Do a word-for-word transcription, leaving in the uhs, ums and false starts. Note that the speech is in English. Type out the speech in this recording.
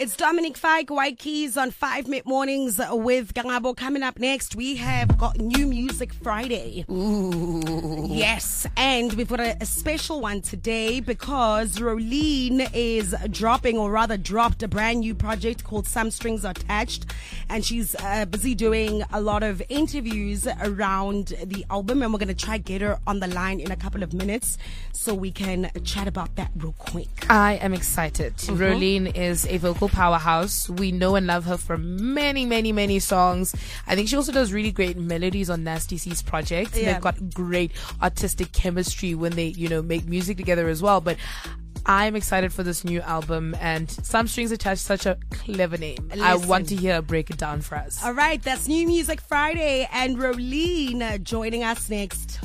It's Dominic Fike, White Keys on five Mid Mornings with Gangabo. Coming up next, we have got New Music Friday. Ooh. Yes, and we've got a, a special one today because Rolene is dropping, or rather dropped, a brand new project called Some Strings Attached. And she's uh, busy doing a lot of interviews around the album. And we're going to try get her on the line in a couple of minutes so we can chat about that real quick. I am excited. Mm-hmm. Rolene is a vocal powerhouse. We know and love her from many, many, many songs. I think she also does really great melodies on Nasty C's project. Yeah. They've got great artistic chemistry when they, you know, make music together as well. But I'm excited for this new album, and Some Strings Attached, such a clever name. Listen. I want to hear her break it down for us. All right, that's New Music Friday, and Rolene joining us next.